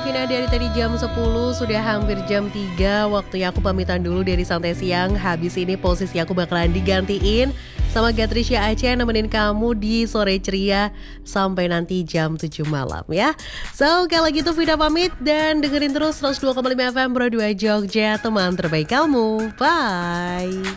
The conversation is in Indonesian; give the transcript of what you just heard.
Vina dari tadi jam 10 sudah hampir jam 3. Waktunya aku pamitan dulu dari Santai Siang. Habis ini posisi aku bakalan digantiin sama Gatrisya Aceh nemenin kamu di sore ceria sampai nanti jam 7 malam ya. So kalau gitu Vina pamit dan dengerin terus 102,5 FM Pro 2 Jogja, teman terbaik kamu. Bye.